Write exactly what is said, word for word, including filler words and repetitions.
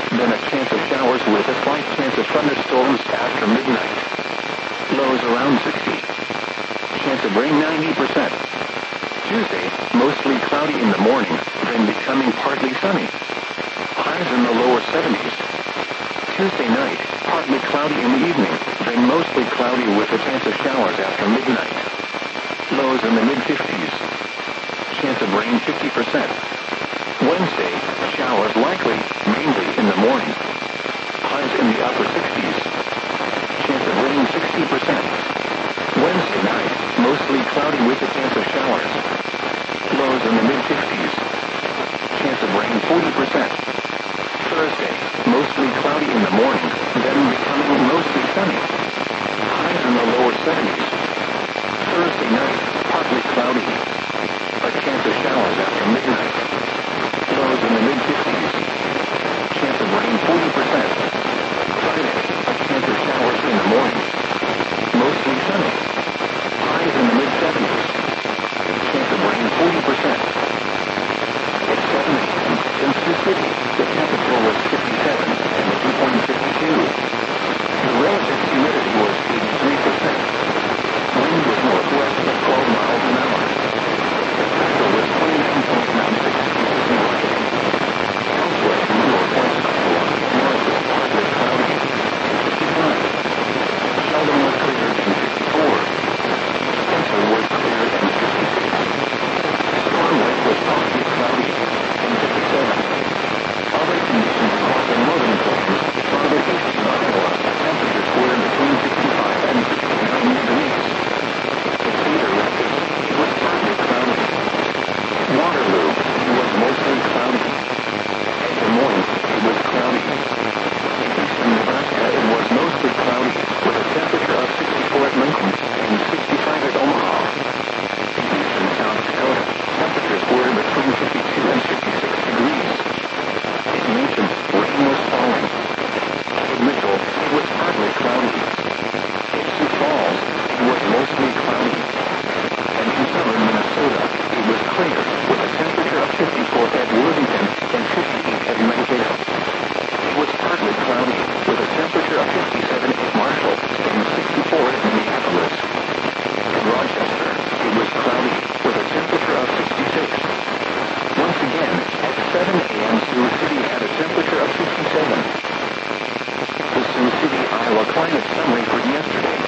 Then a chance of showers with a slight chance of thunderstorms after midnight. Lows around sixty. Chance of rain ninety percent. Tuesday, mostly cloudy in the morning, then becoming partly sunny. Highs in the lower seventies. Tuesday night, partly cloudy in the evening, then mostly cloudy with a chance of showers after midnight. Lows in the mid-fifties. Chance of rain fifty percent. Wednesday, showers likely, mainly in the morning. Highs in the upper sixties. Chance of rain sixty percent. Wednesday night, mostly cloudy with a chance of showers. Lows in the mid-fifties. Chance of rain forty percent. Thursday, mostly cloudy in the morning, then becoming mostly sunny. Highs in the lower seventies. Thursday night, partly cloudy. A chance of showers after midnight. Lows in the mid-fifties. Chance of rain forty percent. Friday, a chance of showers in the morning. Mostly sunny. Highs in the mid-seventies. Chance of rain forty percent. At seven a m in Sioux City, the temperature was fifty-seven and the dew point fifty-two. The relative humidity was eighty-three percent. Wind was northwest at twelve miles an hour. The pressure was twenty-nine point nine six inches in Washington. Elsewhere in northwest Iowa, Norris was partly cloudy, fifty-five. Sheldon was clear and fifty-four. Spencer was clear and fifty-six. Storm Lake was partly cloudy and fifty-seven. Other conditions across the northern plains, farther east in Iowa, temperatures were between sixty-five and sixty-nine degrees. At Cedar Rapids, it was partly cloudy. Waterloo, it was mostly cloudy. At Des Moines, it was cloudy. In eastern Nebraska, it was mostly cloudy, with a temperature of sixty-four at Lincoln and sixty-five at Omaha. In eastern South Dakota, temperatures were between fifty-two and fifty-six degrees. In Macon, rain was falling. In Mitchell, it was partly cloudy. In Sioux Falls, it was mostly cloudy. And in southern Minnesota, it was clear, with a temperature of fifty-four at Worthington and fifty-eight at Mankato. It was partly cloudy, with a temperature of fifty-seven at Marshall and sixty-four at Minneapolis. In Rochester, it was cloudy, with a temperature of sixty-six. Once again, at seven a m Sioux City had a temperature of fifty-seven. The Sioux City, Iowa Climate Summary